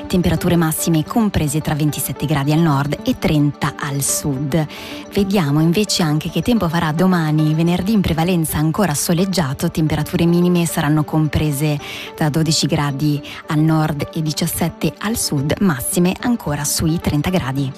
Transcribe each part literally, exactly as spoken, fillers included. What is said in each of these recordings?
temperature massime comprese tra ventisette gradi al nord e trenta al sud. Vediamo invece anche che tempo farà domani, venerdì in prevalenza ancora soleggiato, temperature minime saranno comprese da dodici gradi al nord e diciassette al sud, massime ancora sui trenta gradi.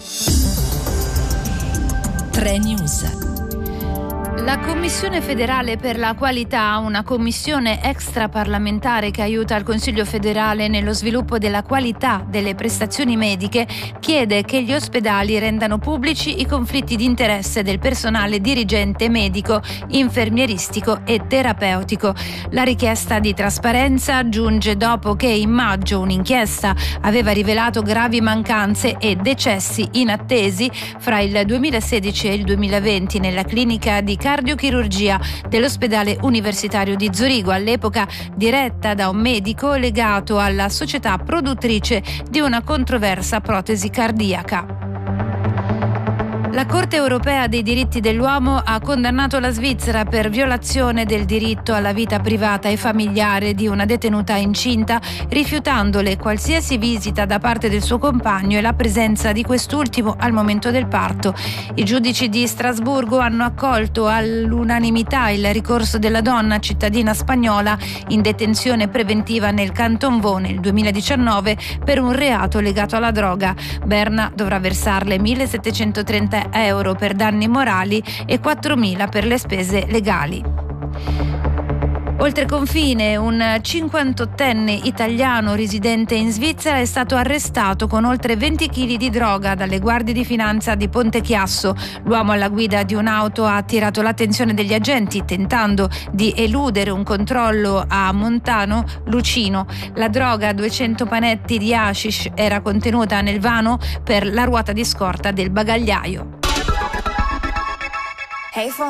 tre News. La Commissione federale per la qualità, una commissione extraparlamentare che aiuta il Consiglio federale nello sviluppo della qualità delle prestazioni mediche, chiede che gli ospedali rendano pubblici i conflitti di interesse del personale dirigente medico, infermieristico e terapeutico. La richiesta di trasparenza giunge dopo che in maggio un'inchiesta aveva rivelato gravi mancanze e decessi inattesi fra il duemilasedici e il duemilaventi nella clinica di cardiochirurgia dell'ospedale universitario di Zurigo, all'epoca diretta da un medico legato alla società produttrice di una controversa protesi cardiaca. La Corte europea dei diritti dell'uomo ha condannato la Svizzera per violazione del diritto alla vita privata e familiare di una detenuta incinta, rifiutandole qualsiasi visita da parte del suo compagno e la presenza di quest'ultimo al momento del parto. I giudici di Strasburgo hanno accolto all'unanimità il ricorso della donna cittadina spagnola in detenzione preventiva nel Canton Vaud nel duemiladiciannove per un reato legato alla droga. Berna dovrà versarle millesettecentotrenta euro per danni morali e quattromila per le spese legali. Oltre confine, un cinquantottenne italiano residente in Svizzera è stato arrestato con oltre venti chili di droga dalle guardie di finanza di Ponte Chiasso. L'uomo alla guida di un'auto ha attirato l'attenzione degli agenti tentando di eludere un controllo a Montano Lucino. La droga, duecento panetti di hashish, era contenuta nel vano per la ruota di scorta del bagagliaio. Hey,